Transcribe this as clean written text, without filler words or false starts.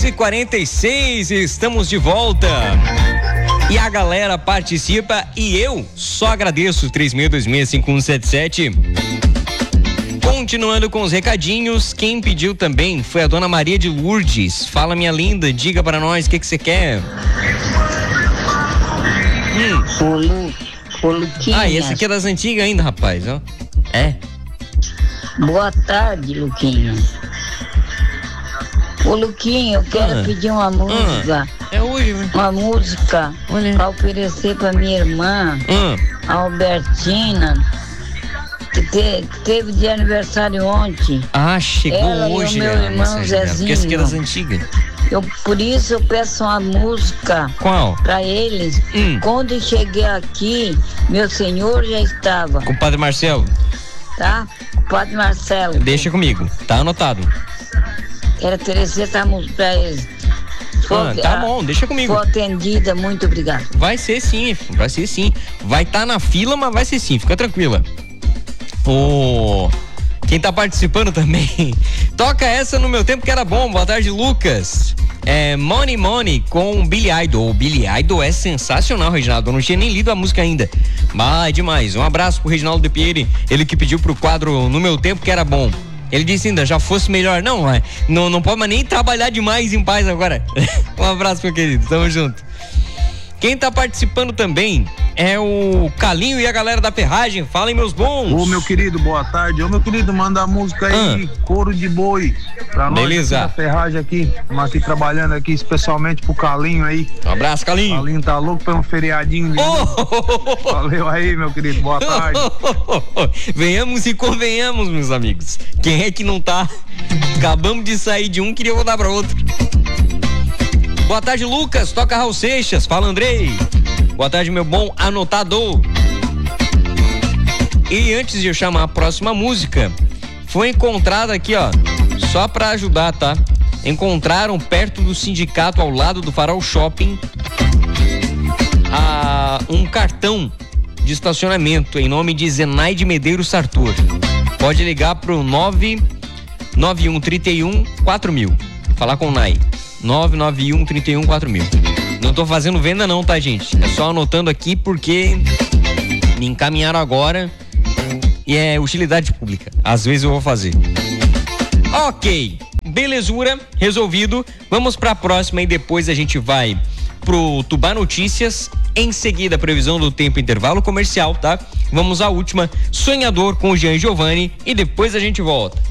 11h46, estamos de volta. E a galera participa e eu só agradeço. 36265177. Continuando com os recadinhos, quem pediu também foi a dona Maria de Lourdes. Fala, minha linda, diga pra nós o que você quer. Ô Luquinhas. Esse aqui é das antigas ainda, rapaz, ó. Boa tarde, Luquinhas. Ô Luquinha, eu quero pedir uma música. É hoje, velho. Uma música pra oferecer pra minha irmã, a Albertina, que teve de aniversário ontem. Chegou ela hoje. E o meu irmão Zezinho. Porque esse aqui é das antigas. Por isso eu peço uma música. Qual? Pra eles. Quando eu cheguei aqui, meu senhor já estava. Com o Padre Marcelo. Tá? Padre Marcelo. Deixa comigo, tá anotado. Quero oferecer essa música pra eles. Tá bom, deixa comigo. Foi atendida, muito obrigado. Vai ser sim. Vai estar na fila, mas vai ser sim, fica tranquila. Quem tá participando também, toca essa no meu tempo que era bom. Boa tarde, Lucas. Money Money com Billy Idol. O Billy Idol é sensacional, Reginaldo. Eu não tinha nem lido a música ainda. Mas é demais. Um abraço pro Reginaldo de Pieri, ele que pediu pro quadro No Meu Tempo que era bom. Ele disse ainda, já fosse melhor. Não pode mais nem trabalhar demais em paz agora. Um abraço, meu querido. Tamo junto. Quem tá participando também é o Calinho e a galera da Ferragem. Falem, meus bons. Ô, meu querido, boa tarde. Ô, meu querido, manda a música aí, Couro de Boi. Pra nós aqui da Ferragem aqui. Estamos aqui trabalhando aqui, especialmente pro Calinho aí. Um abraço, Calinho. Calinho tá louco pra um feriadinho. Valeu aí, meu querido, boa tarde. Venhamos e convenhamos, meus amigos. Quem é que não tá? Acabamos de sair de um, queria voltar pra outro. Boa tarde, Lucas. Toca Raul Seixas. Fala, Andrei. Boa tarde, meu bom anotador. E antes de eu chamar a próxima música, foi encontrada aqui, ó, só pra ajudar, tá? Encontraram perto do sindicato, ao lado do Farol Shopping, um cartão de estacionamento em nome de Zenaide Medeiros Sartor. Pode ligar pro 991314000. Falar com o Nai. 991314000. Não tô fazendo venda não, tá, gente? É só anotando aqui porque me encaminharam agora e é utilidade pública. Às vezes eu vou fazer. Ok, belezura, resolvido. Vamos pra próxima e depois a gente vai pro Tubá Notícias. Em seguida, previsão do tempo, intervalo comercial, tá? Vamos à última, Sonhador com o Jean Giovanni, e depois a gente volta.